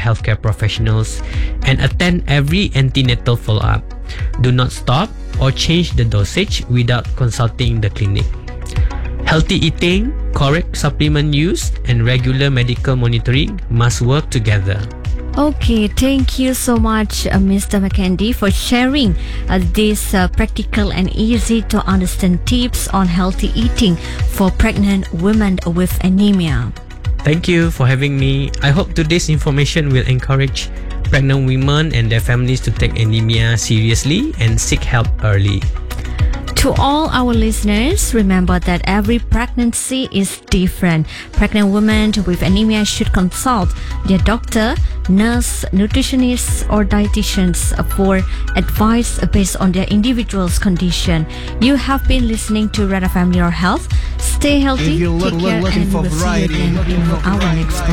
healthcare professionals and attend every antenatal follow-up. Do not stop or change the dosage without consulting the clinic. Healthy eating, correct supplement use, and regular medical monitoring must work together. Okay, thank you so much, Mr. McKendy, for sharing these practical and easy to understand tips on healthy eating for pregnant women with anemia. Thank you for having me. I hope today's information will encourage pregnant women and their families to take anemia seriously and seek help early. To all our listeners, remember that every pregnancy is different. Pregnant women with anemia should consult their doctor, nurse, nutritionist, or dietitians for advice based on their individual's condition. You have been listening to Red FM Your Health. Stay healthy, take care, and we'll see you again in our next program.